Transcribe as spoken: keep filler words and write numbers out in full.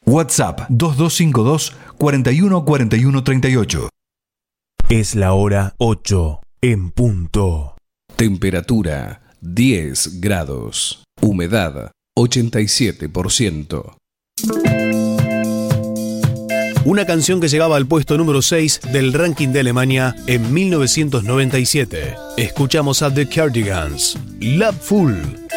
WhatsApp dos dos cinco dos, cuatro uno cuatro uno tres ocho. Es la hora ocho en punto. Temperatura diez grados. Humedad ochenta y siete por ciento. Una canción que llegaba al puesto número seis del ranking de Alemania en mil novecientos noventa y siete. Escuchamos a The Cardigans, Love Fool.